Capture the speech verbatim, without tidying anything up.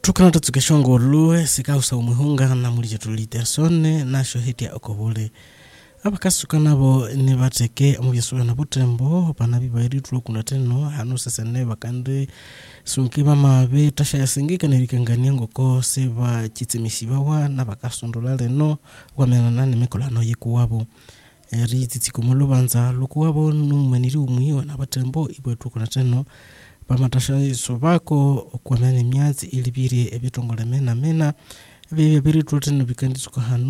tukana tutukeshongo luwe sikausa umuhunga na mulije tulitersone na shohiti ya okobule abakasukana bo ni bateke amubyesuwa na butembo banabi bayiri tulo kuna teno hanu sesene bakande sunkiba mabe tasha yasingika nerikangania ngoko seba chitsimisibawa na bakasondola leno kwamenana nemekolano yikuwabo eri titsikumulo banza lukuwabo numeniri umuyiwa na batembo ibwe tukuna teno pamatasha sobako kwamene myatsi ilibiri ebitongole mena mena bibiri tulotene bikandisuka hanu